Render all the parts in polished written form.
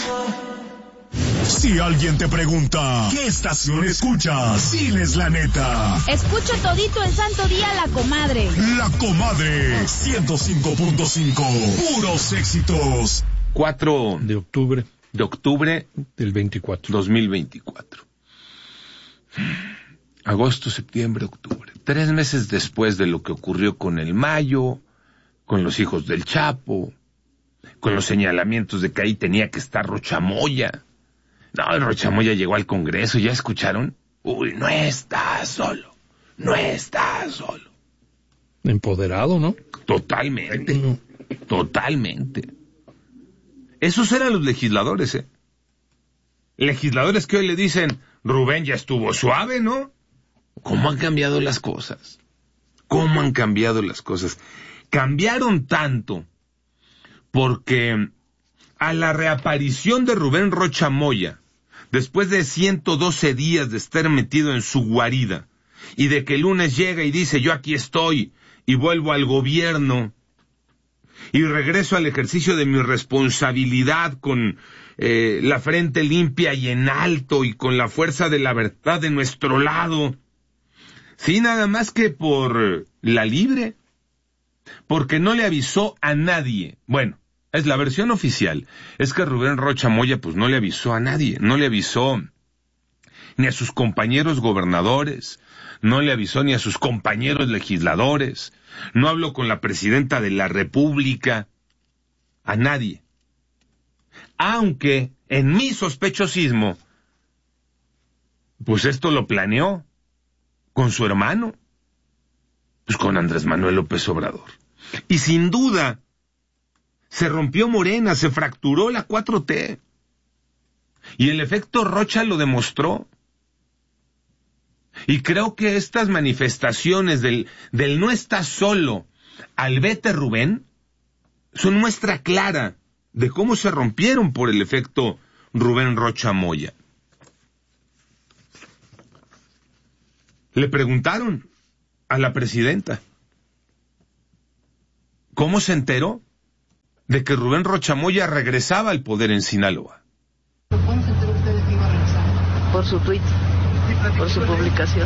Si alguien te pregunta, ¿qué estación escuchas? Diles la neta. Escucho todito el santo día La Comadre. La Comadre 105.5. Puros éxitos. 4 de octubre del 24. 2024. Agosto, septiembre, octubre. 3 meses después de lo que ocurrió con el Mayo, con los hijos del Chapo, con los señalamientos de que ahí tenía que estar Rocha Moya. No, el Rocha Moya llegó al Congreso, ¿ya escucharon? Uy, no está solo. Empoderado, ¿no? Totalmente. Esos eran los legisladores, ¿eh? Legisladores que hoy le dicen, Rubén ya estuvo suave, ¿no? ¿Cómo han cambiado las cosas? Cambiaron tanto porque a la reaparición de Rubén Rocha Moya, después de 112 días de estar metido en su guarida, y de que el lunes llega y dice, yo aquí estoy, y vuelvo al gobierno, y regreso al ejercicio de mi responsabilidad con la frente limpia y en alto, y con la fuerza de la verdad de nuestro lado, sí, nada más que por la libre, porque no le avisó a nadie. Bueno, es la versión oficial, es que Rubén Rocha Moya pues no le avisó a nadie, no le avisó ni a sus compañeros gobernadores, no le avisó ni a sus compañeros legisladores, no habló con la presidenta de la República, a nadie. Aunque en mi sospechosismo, pues esto lo planeó con su hermano, pues con Andrés Manuel López Obrador. Y sin duda, se rompió Morena, se fracturó la 4T. Y el efecto Rocha lo demostró. Y creo que estas manifestaciones del no está solo al vete Rubén son muestra clara de cómo se rompieron por el efecto Rubén Rocha Moya. Le preguntaron a la presidenta ¿cómo se enteró de que Rubén Rocha Moya regresaba al poder en Sinaloa? ¿Cómo se enteró usted de que iba a regresar? Por su tweet, por su publicación.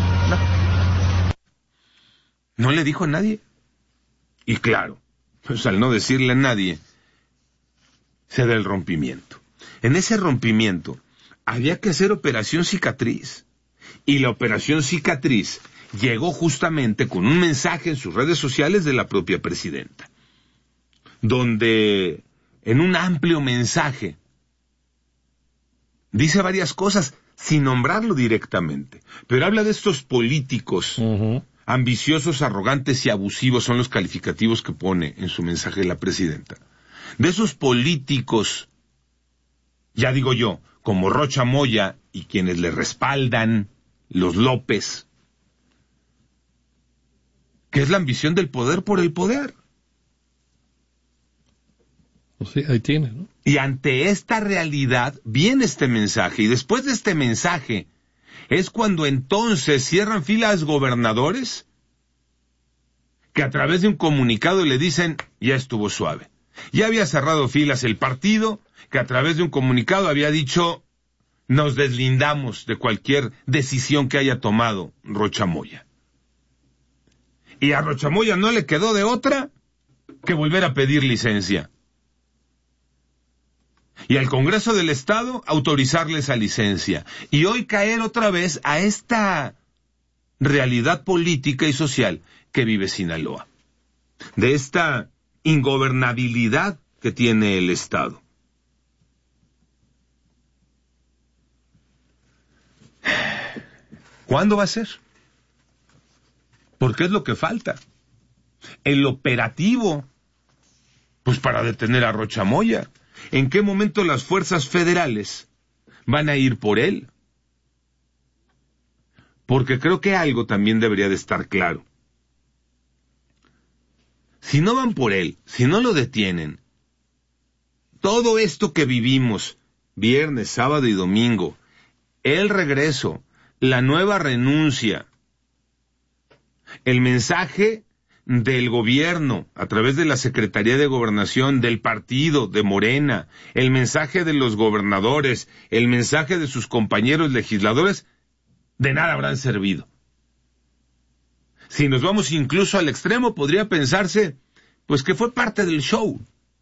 No le dijo a nadie. Y claro, pues al no decirle a nadie, se da el rompimiento. En ese rompimiento había que hacer operación cicatriz. Y la operación cicatriz llegó justamente con un mensaje en sus redes sociales de la propia presidenta, donde en un amplio mensaje dice varias cosas sin nombrarlo directamente, pero habla de estos políticos ambiciosos, arrogantes y abusivos, son los calificativos que pone en su mensaje la presidenta, de esos políticos, ya digo yo, como Rocha Moya y quienes le respaldan, los López, que es la ambición del poder por el poder. Pues sí, ahí tiene, ¿no? Y ante esta realidad viene este mensaje, y después de este mensaje es cuando entonces cierran filas gobernadores que a través de un comunicado le dicen, ya estuvo suave. Ya había cerrado filas el partido, que a través de un comunicado había dicho, nos deslindamos de cualquier decisión que haya tomado Rocha Moya. Y a Rocha Moya no le quedó de otra que volver a pedir licencia. Y al Congreso del Estado autorizarle esa licencia. Y hoy caer otra vez a esta realidad política y social que vive Sinaloa. De esta ingobernabilidad que tiene el Estado. ¿Cuándo va a ser? Porque es lo que falta. El operativo, pues para detener a Rocha Moya. ¿En qué momento las fuerzas federales van a ir por él? Porque creo que algo también debería de estar claro. Si no van por él, si no lo detienen, todo esto que vivimos, viernes, sábado y domingo, el regreso, la nueva renuncia, el mensaje del gobierno, a través de la Secretaría de Gobernación, del partido, de Morena, el mensaje de los gobernadores, el mensaje de sus compañeros legisladores, de nada habrán servido. Si nos vamos incluso al extremo, podría pensarse, pues que fue parte del show.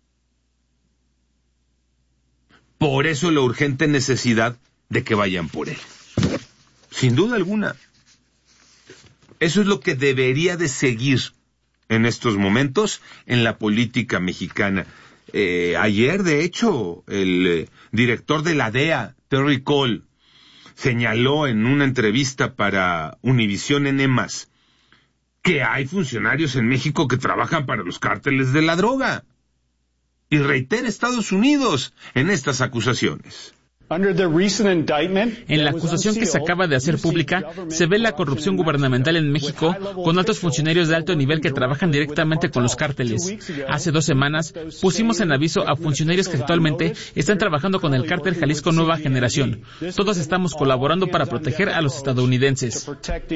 Por eso la urgente necesidad de que vayan por él. Sin duda alguna. Eso es lo que debería de seguir en estos momentos en la política mexicana. Ayer, de hecho, el director de la DEA, Terry Cole, señaló en una entrevista para Univisión N+, que hay funcionarios en México que trabajan para los cárteles de la droga. Y reitera Estados Unidos en estas acusaciones. En la acusación que se acaba de hacer pública, se ve la corrupción gubernamental en México con altos funcionarios de alto nivel que trabajan directamente con los cárteles. Hace 2 semanas pusimos en aviso a funcionarios que actualmente están trabajando con el cártel Jalisco Nueva Generación. Todos estamos colaborando para proteger a los estadounidenses.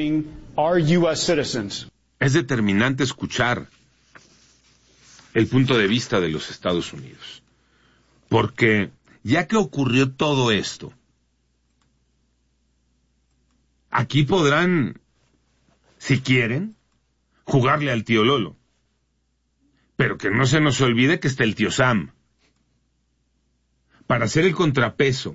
Es determinante escuchar el punto de vista de los Estados Unidos, porque ya que ocurrió todo esto, aquí podrán, si quieren, jugarle al tío Lolo, pero que no se nos olvide que está el tío Sam, para hacer el contrapeso.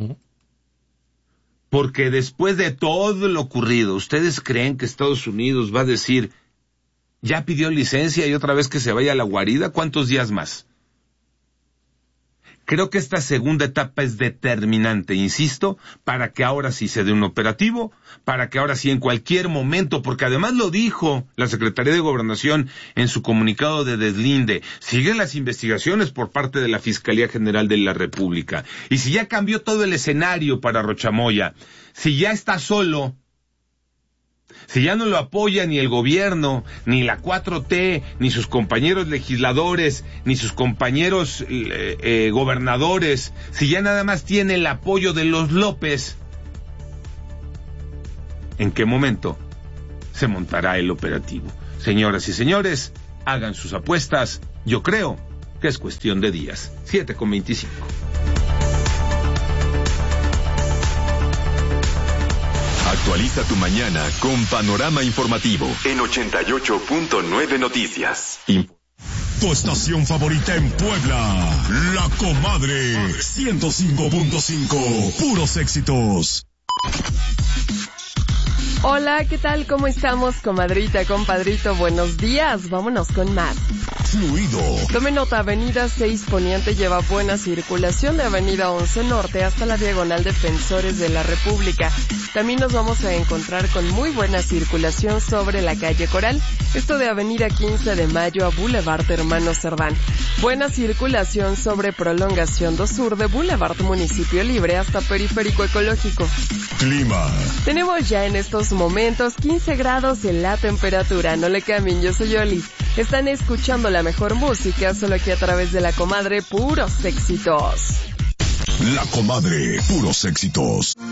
Porque después de todo lo ocurrido, ¿ustedes creen que Estados Unidos va a decir, ya pidió licencia y otra vez que se vaya a la guarida? ¿Cuántos días más? Creo que esta segunda etapa es determinante, insisto, para que ahora sí se dé un operativo, para que ahora sí en cualquier momento, porque además lo dijo la Secretaría de Gobernación en su comunicado de deslinde, siguen las investigaciones por parte de la Fiscalía General de la República. Y si ya cambió todo el escenario para Rocha Moya, si ya está solo, si ya no lo apoya ni el gobierno, ni la 4T, ni sus compañeros legisladores, ni sus compañeros gobernadores, si ya nada más tiene el apoyo de los López, ¿en qué momento se montará el operativo? Señoras y señores, hagan sus apuestas. Yo creo que es cuestión de días. 7:25. Actualiza tu mañana con Panorama Informativo en 88.9 Noticias. Tu estación favorita en Puebla, La Comadre, 105.5, puros éxitos. Hola, ¿qué tal? ¿Cómo estamos, comadrita, compadrito? Buenos días, vámonos con más. Fluido. Tome nota, Avenida 6 Poniente lleva buena circulación de Avenida 11 Norte hasta la Diagonal Defensores de la República. También nos vamos a encontrar con muy buena circulación sobre la calle Coral, esto de Avenida 15 de Mayo a Boulevard Hermano Cerdán. Buena circulación sobre Prolongación 2 Sur de Boulevard Municipio Libre hasta Periférico Ecológico. Clima. Tenemos ya en estos momentos 15 grados en la temperatura. No le cambien, yo soy Oli. Están escuchando la mejor música, solo aquí a través de La Comadre, puros éxitos. La Comadre, puros éxitos.